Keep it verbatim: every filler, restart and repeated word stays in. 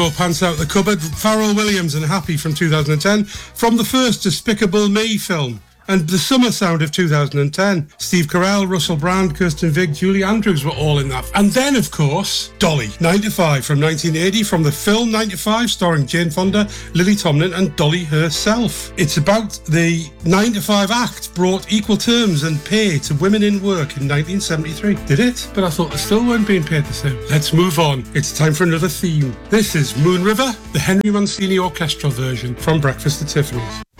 Pants Out the Cupboard, Pharrell Williams and Happy from two thousand ten, from the first Despicable Me film. And the summer sound of two thousand ten. Steve Carell, Russell Brand, Kirsten Wiig, Julie Andrews were all in that. And then, of course, Dolly, nine to five from nineteen eighty, from the film nine to five, starring Jane Fonda, Lily Tomlin and Dolly herself. It's about the nine to five Act brought equal terms and pay to women in work in nineteen seventy-three. Did it? But I thought they still weren't being paid the same. Let's move on. It's time for another theme. This is Moon River, the Henry Mancini Orchestral version from Breakfast at Tiffany's.